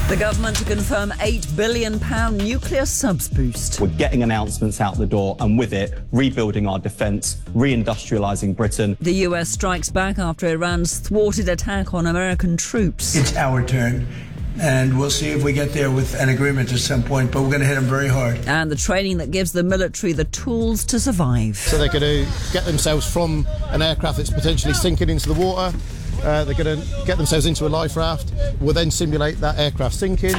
The government to confirm £8 billion nuclear subs boost. We're getting announcements out the door and with it, rebuilding our defence, reindustrialising Britain. The US strikes back after Iran's thwarted attack on American troops. It's our turn. And we'll see if we get there with an agreement at some point, but we're going to hit them very hard. And the training that gives the military the tools to survive. So they're going to get themselves from an aircraft that's potentially sinking into the water. They're going to get themselves into a life raft. We'll then simulate that aircraft sinking.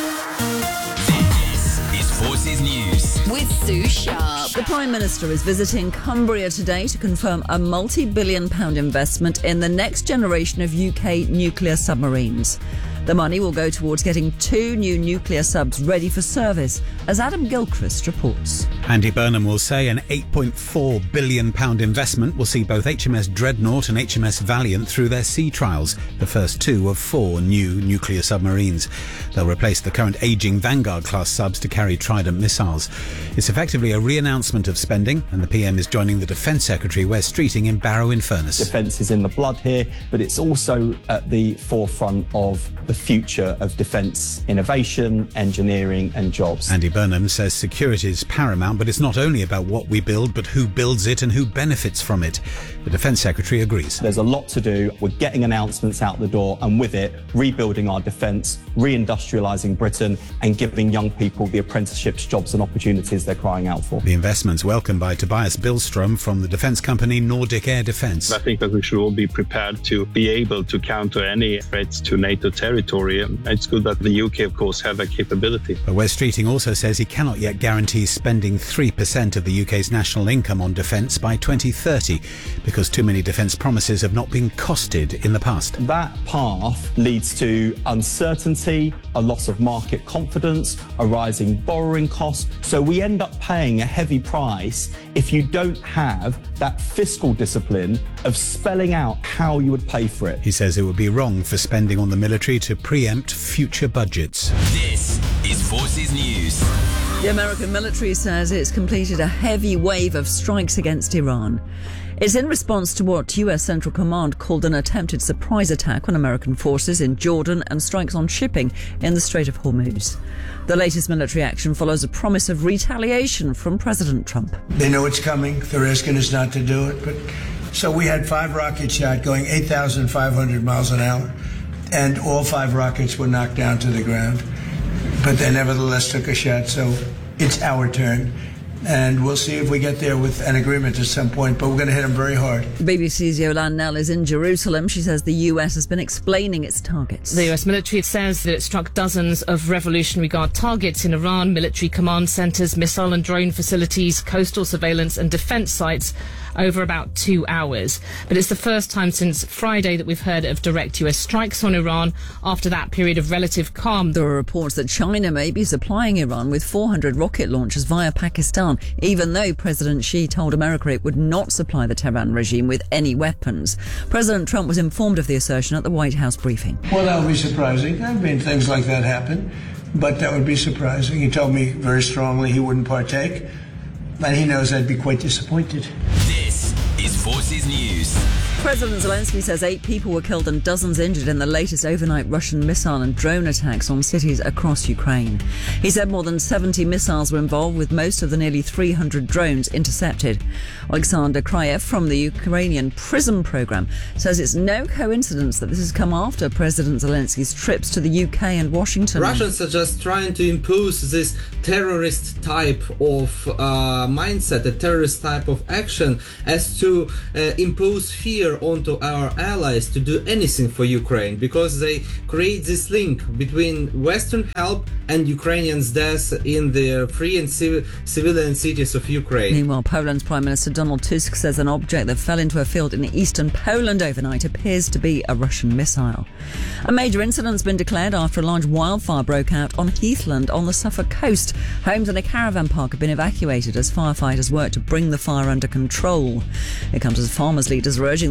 This is Forces News with Sue Sharp. The Prime Minister is visiting Cumbria today to confirm a multi-billion-pound investment in the next generation of UK nuclear submarines. The money will go towards getting 2 new nuclear subs ready for service, as Adam Gilchrist reports. Andy Burnham will say an £8.4 billion investment will see both HMS Dreadnought and HMS Valiant through their sea trials, the first 2 of 4 new nuclear submarines. They'll replace the current ageing Vanguard-class subs to carry Trident missiles. It's effectively a re-announcement of spending, and the PM is joining the Defence Secretary Wes Streeting in Barrow-in-Furness. Defence is in the blood here, but it's also at the forefront of the future of defence innovation, engineering and jobs. Andy Burnham says security is paramount, but it's not only about what we build, but who builds it and who benefits from it. The Defence Secretary agrees. There's a lot to do. We're getting announcements out the door and with it, rebuilding our defence, reindustrialising Britain and giving young people the apprenticeships, jobs and opportunities they're crying out for. The investment's welcomed by Tobias Billström from the defence company Nordic Air Defence. I think that we should all be prepared to be able to counter any threats to NATO territory. It's good that the UK, of course, have that capability. But Wes Streeting also says he cannot yet guarantee spending 3% of the UK's national income on defence by 2030 because too many defence promises have not been costed in the past. That path leads to uncertainty, a loss of market confidence, a rising borrowing cost. So we end up paying a heavy price if you don't have that fiscal discipline of spelling out how you would pay for it. He says it would be wrong for spending on the military to preempt future budgets. This is Forces News. The American military says it's completed a heavy wave of strikes against Iran. It's in response to what US Central Command called an attempted surprise attack on American forces in Jordan and strikes on shipping in the Strait of Hormuz. The latest military action follows a promise of retaliation from President Trump. They know it's coming. They're asking us not to do it. But so we had 5 rocket shots going 8,500 miles an hour, and all 5 rockets were knocked down to the ground. But they nevertheless took a shot, so it's our turn. And we'll see if we get there with an agreement at some point, but we're going to hit them very hard. BBC's Yolande Nell is in Jerusalem. She says the US has been explaining its targets. The US military says that it struck dozens of Revolutionary Guard targets in Iran, military command centres, missile and drone facilities, coastal surveillance and defence sites over about 2 hours. But it's the first time since Friday that we've heard of direct US strikes on Iran after that period of relative calm. There are reports that China may be supplying Iran with 400 rocket launchers via Pakistan, even though President Xi told America it would not supply the Tehran regime with any weapons. President Trump was informed of the assertion at the White House briefing. Well, that would be surprising. I mean, things like that happen, but that would be surprising. He told me very strongly he wouldn't partake, and he knows I'd be quite disappointed. This is Forces News. President Zelensky says 8 people were killed and dozens injured in the latest overnight Russian missile and drone attacks on cities across Ukraine. He said more than 70 missiles were involved, with most of the nearly 300 drones intercepted. Alexander Kryev from the Ukrainian PRISM program says it's no coincidence that this has come after President Zelensky's trips to the UK and Washington. Russians are just trying to impose this terrorist type of mindset, a terrorist type of action, as to impose fear onto our allies to do anything for Ukraine, because they create this link between Western help and Ukrainians' deaths in the free and civilian cities of Ukraine. Meanwhile, Poland's Prime Minister Donald Tusk says an object that fell into a field in eastern Poland overnight appears to be a Russian missile. A major incident's been declared after a large wildfire broke out on Heathland on the Suffolk coast. Homes and a caravan park have been evacuated as firefighters work to bring the fire under control. It comes as farmers' leaders are urging the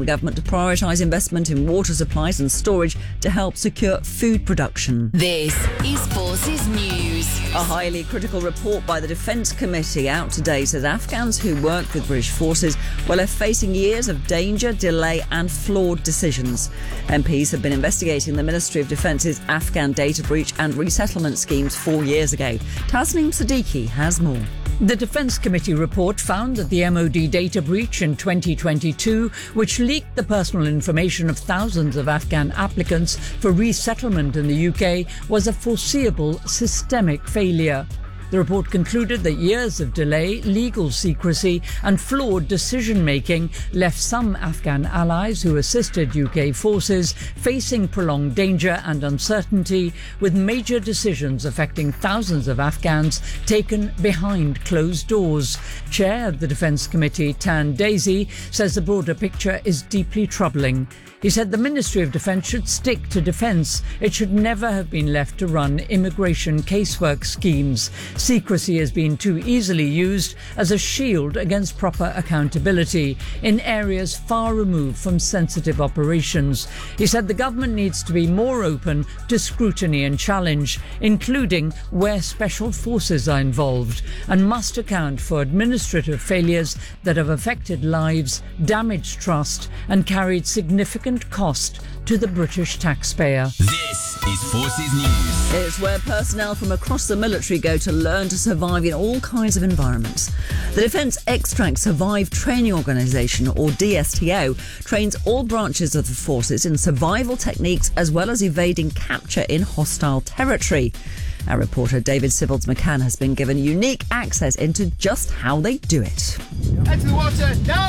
government to prioritise investment in water supplies and storage to help secure food production. This is Forces News. A highly critical report by the Defence Committee out today says Afghans who work with British forces are left facing years of danger, delay and flawed decisions. MPs have been investigating the Ministry of Defence's Afghan data breach and resettlement schemes 4 years ago. Tasneem Siddiqui has more. The Defence Committee report found that the MOD data breach in 2022, which leaked the personal information of thousands of Afghan applicants for resettlement in the UK, was a foreseeable systemic failure. The report concluded that years of delay, legal secrecy and flawed decision-making left some Afghan allies who assisted UK forces facing prolonged danger and uncertainty, with major decisions affecting thousands of Afghans taken behind closed doors. Chair of the Defence Committee, Tan Daisy, says the broader picture is deeply troubling. He said the Ministry of Defence should stick to defence. It should never have been left to run immigration casework schemes. Secrecy has been too easily used as a shield against proper accountability in areas far removed from sensitive operations. He said the government needs to be more open to scrutiny and challenge, including where special forces are involved, and must account for administrative failures that have affected lives, damaged trust and carried significant cost to the British taxpayer. This is Forces News. It's where personnel from across the military go to learn to survive in all kinds of environments. The Defence Extract Survive Training Organisation, or DSTO, trains all branches of the forces in survival techniques as well as evading capture in hostile territory. Our reporter David Sibbles-McCann has been given unique access into just how they do it. Into the water, now!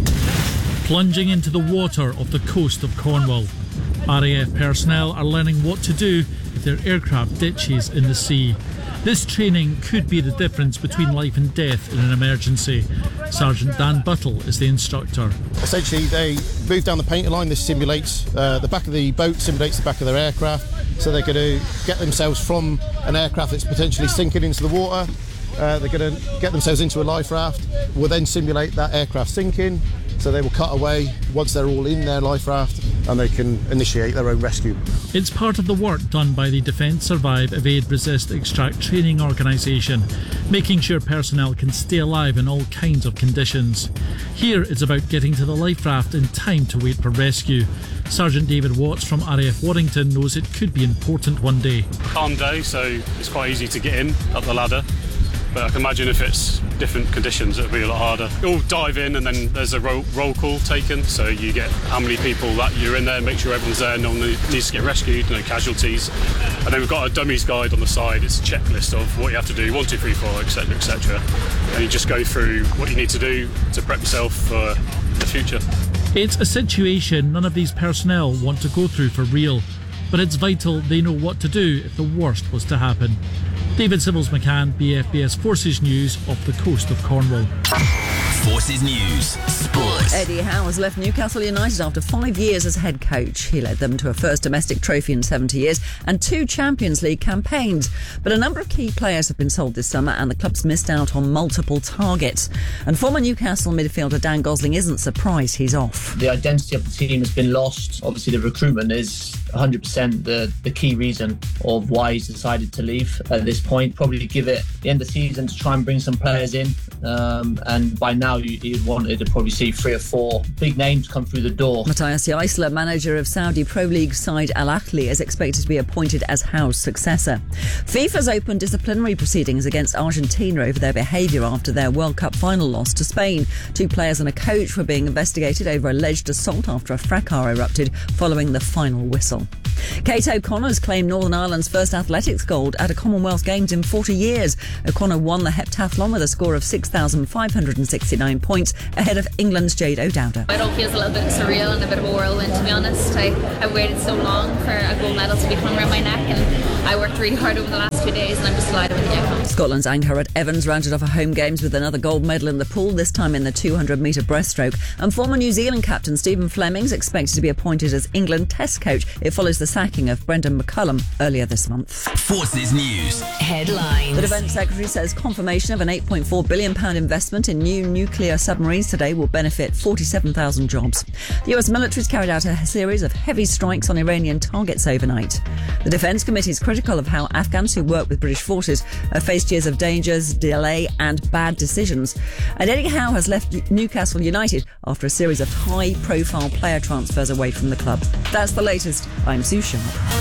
Plunging into the water off the coast of Cornwall, RAF personnel are learning what to do if their aircraft ditches in the sea. This training could be the difference between life and death in an emergency. Sergeant Dan Buttle is the instructor. Essentially, they move down the painter line. This simulates the back of the boat, simulates the back of their aircraft. So they're going to get themselves from an aircraft that's potentially sinking into the water. They're going to get themselves into a life raft. We'll then simulate that aircraft sinking. So they will cut away once they're all in their life raft and they can initiate their own rescue. It's part of the work done by the Defence Survive Evade Resist Extract Training Organisation, making sure personnel can stay alive in all kinds of conditions. Here it's about getting to the life raft in time to wait for rescue. Sergeant David Watts from RAF Warrington knows it could be important one day. Calm day, so it's quite easy to get in up the ladder. But I can imagine if it's different conditions, it'll be a lot harder. You'll dive in and then there's a roll call taken, so you get how many people that you're in there, make sure everyone's there, no one needs to get rescued, no casualties. And then we've got a dummies guide on the side. It's a checklist of what you have to do, 1, 2, 3, 4, etc, etc. And you just go through what you need to do to prep yourself for the future. It's a situation none of these personnel want to go through for real, but it's vital they know what to do if the worst was to happen. David Sibbles-McCann, BFBS Forces News, off the coast of Cornwall. Forces News Sport. Eddie Howe has left Newcastle United after 5 years as head coach. He led them to a first domestic trophy in 70 years and 2 Champions League campaigns. But a number of key players have been sold this summer and the club's missed out on multiple targets. And former Newcastle midfielder Dan Gosling isn't surprised he's off. The identity of the team has been lost. Obviously the recruitment is 100% the key reason of why he's decided to leave at this point. Probably give it the end of the season to try and bring some players in. And by now you'd wanted to probably see 3 or 4 big names come through the door. Matthias Jaisler, manager of Saudi Pro League side Al Ahly, is expected to be appointed as Howe's successor. FIFA's opened disciplinary proceedings against Argentina over their behaviour after their World Cup final loss to Spain. 2 players and a coach were being investigated over alleged assault after a fracas erupted following the final whistle. Kate O'Connor's claimed Northern Ireland's first athletics gold at a Commonwealth Games in 40 years. O'Connor won the heptathlon with a score of 6,569 points ahead of England's Jade O'Dowda. It all feels a little bit surreal and a bit of a whirlwind, to be honest. I've waited so long for a gold medal to be hung around my neck, and I worked really hard over the last 2 days, and I'm just delighted with the outcome. Scotland's Angharad Evans rounded off her home games with another gold medal in the pool, this time in the 200-metre breaststroke. And former New Zealand captain Stephen Fleming's expected to be appointed as England Test coach. It follows the sacking of Brendan McCullum earlier this month. Forces News Headlines. The Defence Secretary says confirmation of an £8.4 billion investment in new nuclear submarines today will benefit 47,000 jobs. The US military's carried out a series of heavy strikes on Iranian targets overnight. The Defence Committee is critical of how Afghans who work with British forces have faced years of dangers, delay and bad decisions. And Eddie Howe has left Newcastle United after a series of high-profile player transfers away from the club. That's the latest. I'm Sue Sharp.